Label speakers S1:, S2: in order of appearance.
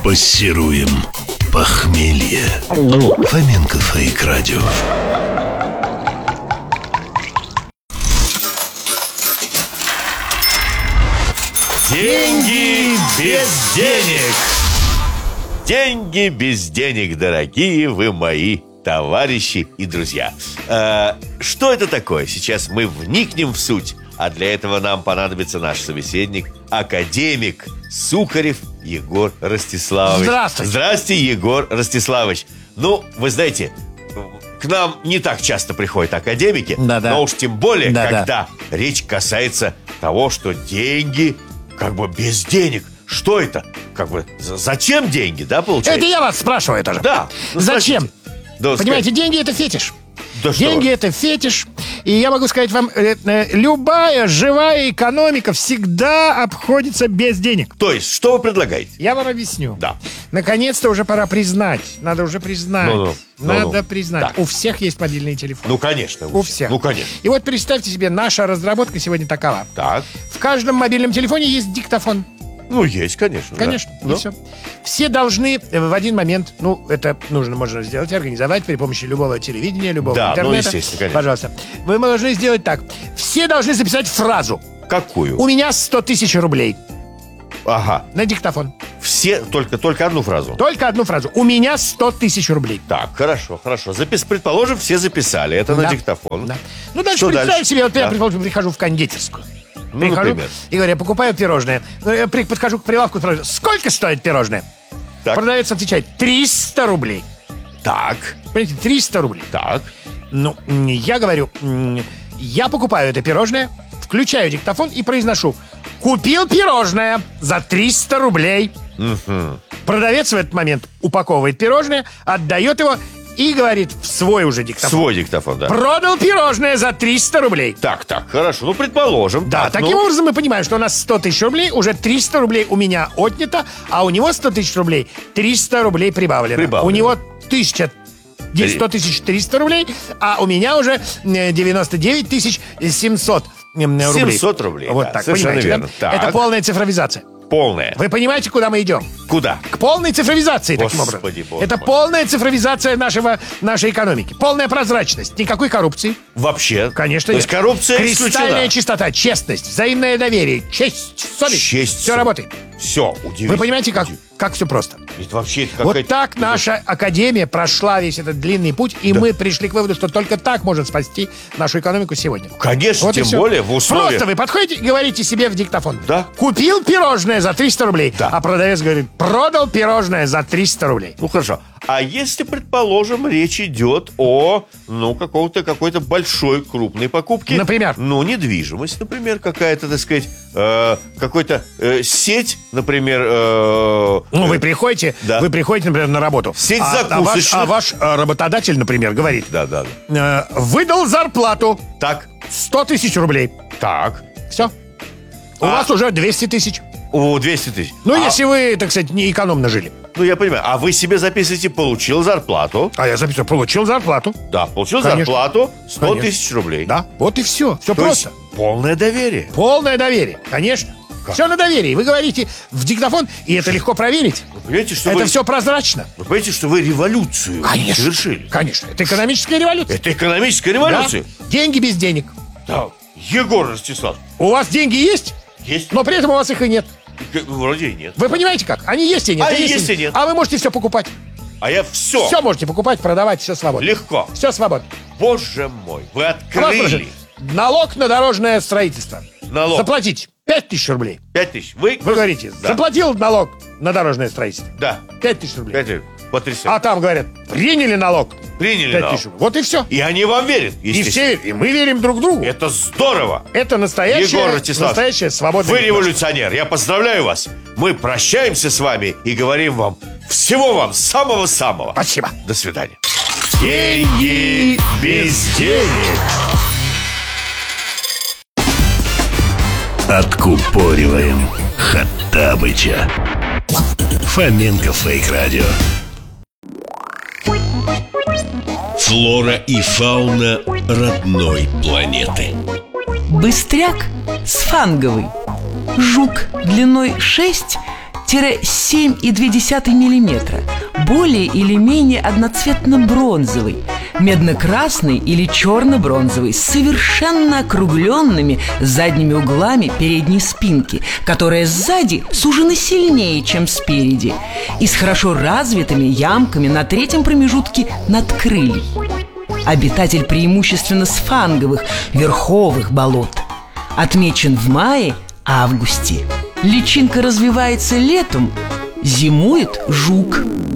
S1: Пассируем похмелье. Фоменко Фейк Радио.
S2: Деньги без денег. Деньги без денег, дорогие вы мои товарищи и друзья. Что это такое? Сейчас мы вникнем в суть. А для этого нам понадобится наш собеседник, академик Сухарев Егор Ростиславович.
S3: Здравствуйте.
S2: Здравствуйте, Егор Ростиславович. Ну, вы знаете, к нам не так часто приходят академики,
S3: Да-да.
S2: но уж тем более,
S3: Да-да.
S2: когда речь касается того, что деньги как бы без денег. Что это? Как бы зачем деньги, да, получается?
S3: Это я вас спрашиваю тоже.
S2: Да. Ну,
S3: Зачем?
S2: спросите. Да,
S3: Понимаете, деньги — это фетиш.
S2: Да что
S3: Деньги —
S2: вы.
S3: это фетиш. И я могу сказать вам, любая живая экономика всегда обходится без денег.
S2: То есть, что вы предлагаете?
S3: Я вам объясню.
S2: Да.
S3: Наконец-то уже пора признать. Надо уже признать.
S2: Ну-ну.
S3: Надо
S2: Ну-ну.
S3: признать.
S2: Так.
S3: У всех есть мобильные телефоны.
S2: Ну, конечно.
S3: У всех.
S2: Ну, конечно.
S3: И вот представьте себе, наша разработка сегодня такова.
S2: Так.
S3: В каждом мобильном телефоне есть диктофон.
S2: Ну, есть, конечно. да.
S3: Конечно,
S2: Ну,
S3: и все. Все должны в один момент, ну, это можно сделать, организовать при помощи любого телевидения, любого
S2: Да, ну,
S3: интернета.
S2: естественно, конечно.
S3: Пожалуйста. Мы должны сделать так. Все должны записать фразу.
S2: Какую?
S3: У меня 100 тысяч рублей.
S2: Ага.
S3: На диктофон.
S2: Все, только одну фразу.
S3: Только одну фразу. У меня 100 тысяч рублей.
S2: Так, хорошо. Предположим, все записали. Это на
S3: Да.
S2: диктофон.
S3: Да. Ну, дальше
S2: Что
S3: представь
S2: дальше?
S3: себе, вот я,
S2: Да.
S3: предположим, прихожу в кондитерскую.
S2: Ну,
S3: Прихожу
S2: например.
S3: и говорю, я покупаю пирожное. Я подхожу к прилавку, спрашиваю, сколько стоит пирожное?
S2: Так.
S3: Продавец отвечает, 300 рублей.
S2: Так.
S3: Понимаете, 300 рублей.
S2: Так.
S3: Ну, я говорю, я покупаю это пирожное, включаю диктофон и произношу: купил пирожное за 300 рублей. Продавец в этот момент упаковывает пирожное, отдает его и говорит в свой уже диктофон:
S2: Свой диктофон, да.
S3: продал пирожное за 300 рублей.
S2: Так, хорошо. Ну, предположим.
S3: Да,
S2: Так,
S3: таким
S2: ну.
S3: образом мы понимаем, что у нас 100 тысяч рублей, уже 300 рублей у меня отнято, а у него 100 тысяч рублей, 300 рублей прибавлено. У него 100 тысяч 300 рублей, а у меня уже 99 тысяч 700 рублей.
S2: 700 рублей,
S3: Вот
S2: да,
S3: так,
S2: совершенно
S3: понимаете,
S2: верно.
S3: да?
S2: Так.
S3: Это полная цифровизация.
S2: Полная.
S3: Вы понимаете, куда мы идем?
S2: Куда?
S3: К полной цифровизации, таким образом.
S2: Господи, боже
S3: Это
S2: мой.
S3: полная цифровизация нашей экономики. Полная прозрачность. Никакой коррупции.
S2: Вообще.
S3: Конечно,
S2: То есть
S3: нет.
S2: коррупция
S3: Кристальная
S2: исключена.
S3: чистота, честность, взаимное доверие, честь, совесть.
S2: Честь,
S3: Все работает.
S2: Все, удивительно.
S3: Вы понимаете, как все просто?
S2: Это вообще это
S3: Вот
S2: какая-то...
S3: так наша академия прошла весь этот длинный путь, и мы пришли к выводу, что только так может спасти нашу экономику сегодня.
S2: Конечно,
S3: Вот и
S2: тем
S3: всё.
S2: более в условиях...
S3: Просто вы подходите и говорите себе в диктофон:
S2: Да.
S3: купил пирожное за 300 рублей,
S2: Да.
S3: а продавец говорит: продал пирожное за 300 рублей.
S2: Ну, хорошо. А если, предположим, речь идет о, какой-то большой, крупной покупке?
S3: Например?
S2: Ну, недвижимость, например, какая-то, так сказать, какой-то сеть, например...
S3: Вы приходите,
S2: да.
S3: например, на работу.
S2: Сеть
S3: а
S2: закусочных.
S3: ваш работодатель, например, говорит:
S2: Да.
S3: выдал зарплату
S2: Так,
S3: 100 тысяч рублей.
S2: так.
S3: Все. У вас уже 200 тысяч.
S2: О, 200 тысяч.
S3: Ну, если вы, так сказать, не экономно жили.
S2: Ну, я понимаю. А вы себе записываете, получил зарплату.
S3: А я записал, получил зарплату.
S2: Да, получил
S3: Конечно.
S2: зарплату 100
S3: Конечно.
S2: тысяч рублей.
S3: Да, вот и все. Все
S2: То есть
S3: просто.
S2: полное доверие.
S3: Полное доверие, конечно. Все на доверии. Вы говорите в диктофон, и это легко проверить.
S2: Вы понимаете, что
S3: Это
S2: вы...
S3: все прозрачно.
S2: Вы понимаете, что вы революцию совершили?
S3: Конечно. Это экономическая революция.
S2: Это экономическая революция.
S3: Да. Деньги без денег.
S2: Да. Егор Ростиславович,
S3: У вас деньги есть,
S2: есть?
S3: но при этом у вас их и нет.
S2: Вроде и нет.
S3: Вы понимаете как? Они есть и нет.
S2: А есть и нет.
S3: А вы можете все покупать.
S2: А я все.
S3: Все можете покупать, продавать, все свободно.
S2: Легко.
S3: Все свободно.
S2: Боже мой, вы
S3: Вас
S2: открыли.
S3: спрашивают, налог на дорожное строительство.
S2: Налог.
S3: Заплатить 5 тысяч рублей.
S2: 5 тысяч. Вы
S3: говорите,
S2: Да.
S3: заплатил налог на дорожное строительство.
S2: Да.
S3: 5 тысяч рублей.
S2: 5 тысяч. Потрясающе.
S3: А там говорят, приняли налог.
S2: Приняли
S3: 5
S2: налог.
S3: тысяч рублей. Вот и все.
S2: И они вам верят,
S3: И
S2: естественно.
S3: все, и мы верим друг другу.
S2: Это здорово.
S3: Это
S2: Егор
S3: настоящая
S2: Ростиславович,
S3: свобода.
S2: вы революционер. Я поздравляю вас. Мы прощаемся с вами и говорим вам всего вам самого-самого.
S3: Спасибо.
S2: До свидания. Деньги без денег.
S1: Откупориваем Хоттабыча. Фоменко Фейк Радио. Флора и фауна родной планеты.
S4: Быстряк сфанговый. Жук длиной 6, 5-7,2 мм, более или менее одноцветно-бронзовый, медно-красный или черно-бронзовый, с совершенно округленными задними углами передней спинки, которая сзади сужена сильнее, чем спереди, и с хорошо развитыми ямками на третьем промежутке надкрылий. Обитатель преимущественно сфанговых верховых болот. Отмечен в мае-августе. Личинка развивается летом, зимует жук.